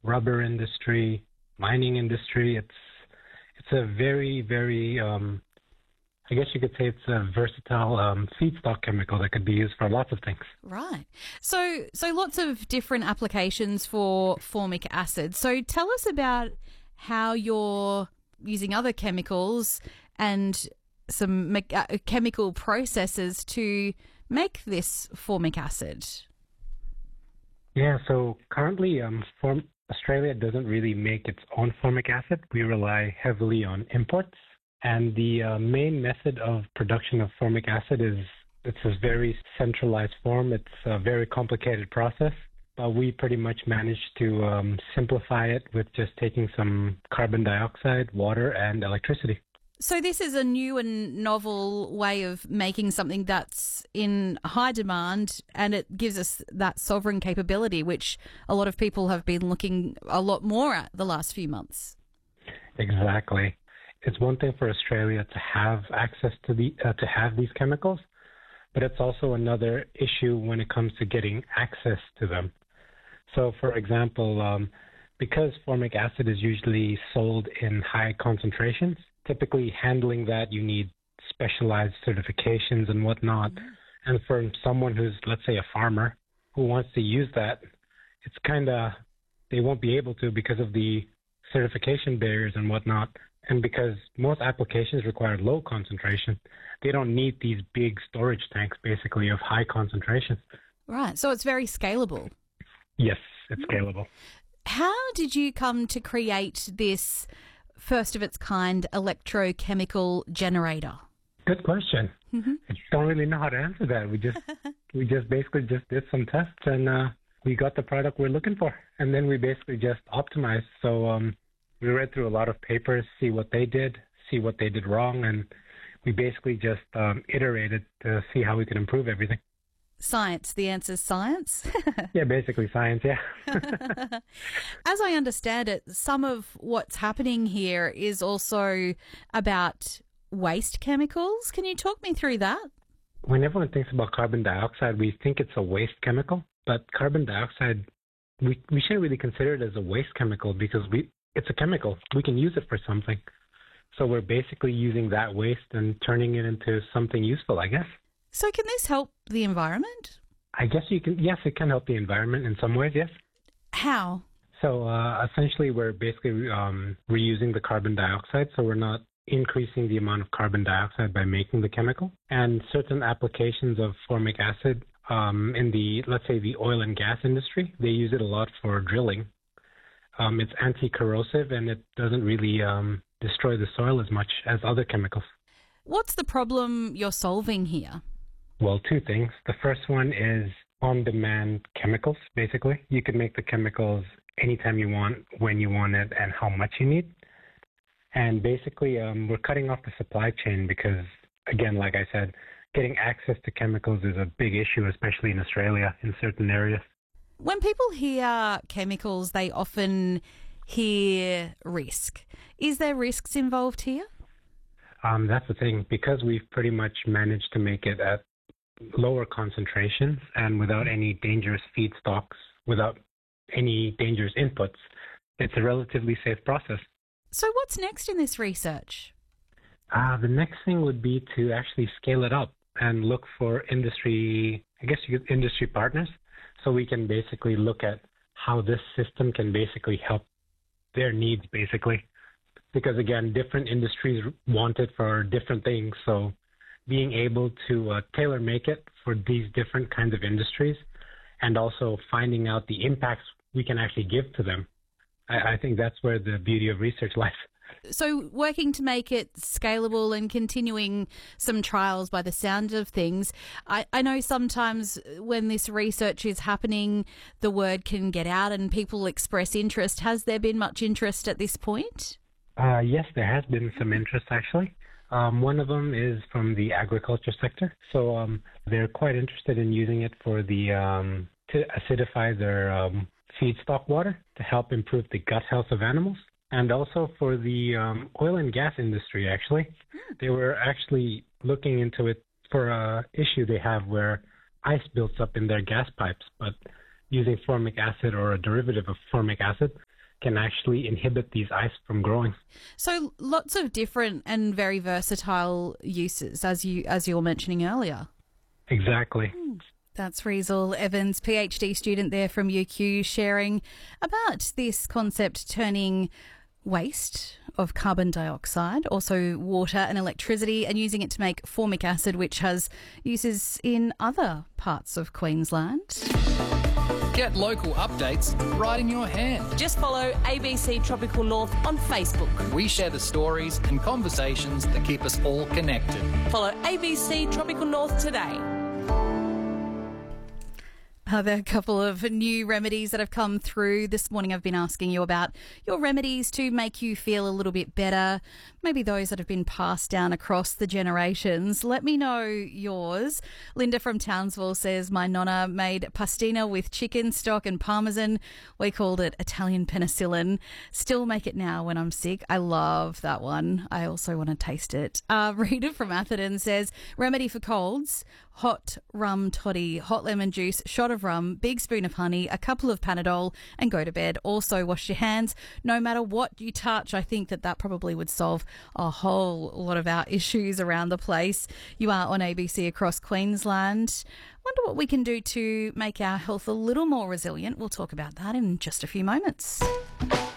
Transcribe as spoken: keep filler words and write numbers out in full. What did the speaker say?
rubber industry, mining industry. It's it's a very, very, um, I guess you could say it's a versatile um, feedstock chemical that could be used for lots of things. Right. So, so lots of different applications for formic acid. So tell us about how you're using other chemicals and some me- uh, chemical processes to make this formic acid. Yeah, so currently um, form, Australia doesn't really make its own formic acid. We rely heavily on imports. And the uh, main method of production of formic acid is it's a very centralized form. It's a very complicated process, but we pretty much managed to um, simplify it with just taking some carbon dioxide, water, and electricity. So this is a new and novel way of making something that's in high demand, and it gives us that sovereign capability, which a lot of people have been looking a lot more at the last few months. Exactly. It's one thing for Australia to have access to the uh, to have these chemicals, but it's also another issue when it comes to getting access to them. So, for example, um, because formic acid is usually sold in high concentrations, typically handling that you need specialized certifications and whatnot. Mm-hmm. And for someone who's, let's say, a farmer who wants to use that, it's kind of, they won't be able to because of the certification barriers and whatnot. And because most applications require low concentration, they don't need these big storage tanks, basically, of high concentration. Right. So it's very scalable. Yes, it's scalable. How did you come to create this first of its kind electrochemical generator? Good question. Mm-hmm. I don't really know how to answer that. We just we just basically just did some tests and uh, we got the product we're looking for. And then we basically just optimized. So um, we read through a lot of papers, see what they did, see what they did wrong, and we basically just um, iterated to see how we could improve everything. Science. The answer's science? Yeah, basically science, yeah. As I understand it, some of what's happening here is also about waste chemicals. Can you talk me through that? When everyone thinks about carbon dioxide, we think it's a waste chemical, but carbon dioxide, we, we shouldn't really consider it as a waste chemical because we it's a chemical. We can use it for something. So we're basically using that waste and turning it into something useful, I guess. So can this help the environment? I guess you can. Yes, it can help the environment in some ways, yes. How? So uh, essentially we're basically um, reusing the carbon dioxide, so we're not increasing the amount of carbon dioxide by making the chemical. And certain applications of formic acid um, in the, let's say, the oil and gas industry, they use it a lot for drilling. Um, it's anti-corrosive and it doesn't really um, destroy the soil as much as other chemicals. What's the problem you're solving here? Well, two things. The first one is on-demand chemicals, basically. You can make the chemicals anytime you want, when you want it, and how much you need. And basically, um, we're cutting off the supply chain because, again, like I said, getting access to chemicals is a big issue, especially in Australia, in certain areas. When people hear chemicals, they often hear risk. Is there risks involved here? Um, that's the thing. Because we've pretty much managed to make it at lower concentrations and without any dangerous feedstocks, without any dangerous inputs, it's a relatively safe process. So what's next in this research? Uh, the next thing would be to actually scale it up and look for industry, I guess you could, industry partners, so we can basically look at how this system can basically help their needs, basically. Because, again, different industries want it for different things. So being able to uh, tailor-make it for these different kinds of industries and also finding out the impacts we can actually give to them, I, I think that's where the beauty of research lies. So working to make it scalable and continuing some trials by the sound of things, I, I know sometimes when this research is happening, the word can get out and people express interest. Has there been much interest at this point? Uh, yes, there has been some interest, actually. Um, one of them is from the agriculture sector. So um, they're quite interested in using it for the um, to acidify their um, feedstock water to help improve the gut health of animals. And also for the um, oil and gas industry, actually. Hmm. They were actually looking into it for a issue they have where ice builds up in their gas pipes, but using formic acid or a derivative of formic acid, can actually inhibit these ice from growing. So lots of different and very versatile uses, as you as you were mentioning earlier. Exactly. That's Riesel Evans, PhD student there from U Q, sharing about this concept turning waste of carbon dioxide, also water and electricity, and using it to make formic acid, which has uses in other parts of Queensland. Get local updates right in your hand. Just follow A B C Tropical North on Facebook. We share the stories and conversations that keep us all connected. Follow A B C Tropical North today. Are there a couple of new remedies that have come through this morning? I've been asking you about your remedies to make you feel a little bit better, maybe those that have been passed down across the generations. Let me know yours. Linda from Townsville says, my nonna made pastina with chicken stock and parmesan. We called it Italian penicillin. Still make it now when I'm sick. I love that one. I also want to taste it. Uh, Rita from Atherton says, remedy for colds, hot rum toddy, hot lemon juice, shot of rum, big spoon of honey, a couple of Panadol, and go to bed. Also wash your hands no matter what you touch. I think that that probably would solve a whole lot of our issues around the place. You are on A B C across Queensland. Wonder what we can do to make our health a little more resilient. We'll talk about that in just a few moments.